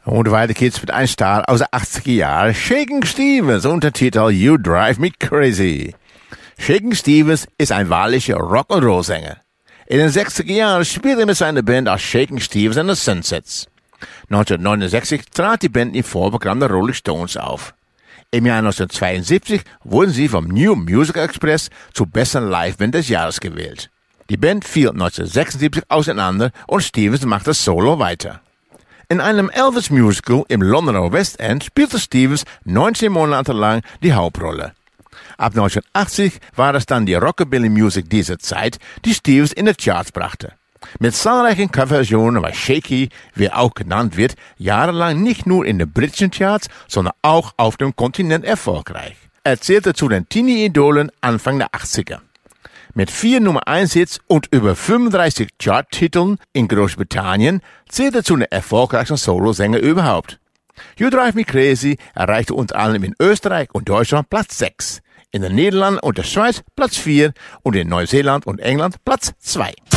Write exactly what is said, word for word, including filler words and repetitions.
Und weiter geht's mit einem Star aus den achtziger Jahren, Shakin' Stevens, Untertitel You Drive Me Crazy. Shakin' Stevens ist ein wahrlicher Rock'n'Roll-Sänger. In den sechziger Jahren spielte er mit seiner Band als Shakin' Stevens and the Sunsets. neunzehnhundertneunundsechzig trat die Band im Vorprogramm der Rolling Stones auf. Im Jahr neunzehnhundertzweiundsiebzig wurden sie vom New Music Express zur besten Liveband des Jahres gewählt. Die Band fiel neunzehnhundertsechsundsiebzig auseinander und Stevens machte solo weiter. In einem Elvis-Musical im Londoner West End spielte Stevens neunzehn Monate lang die Hauptrolle. Ab neunzehnhundertachtzig war es dann die Rockabilly-Musik dieser Zeit, die Stevens in die Charts brachte. Mit zahlreichen Coverversionen war Shaky, wie er auch genannt wird, jahrelang nicht nur in den britischen Charts, sondern auch auf dem Kontinent erfolgreich. Er zählte zu den Teenie-Idolen Anfang der achtziger. Mit vier Nummer eins Hits und über fünfunddreißig Chart-Titeln in Großbritannien zählte er zu den erfolgreichsten Solosänger überhaupt. You Drive Me Crazy erreichte unter anderem in Österreich und Deutschland Platz sechs, in den Niederlanden und der Schweiz Platz vier und in Neuseeland und England Platz zwei.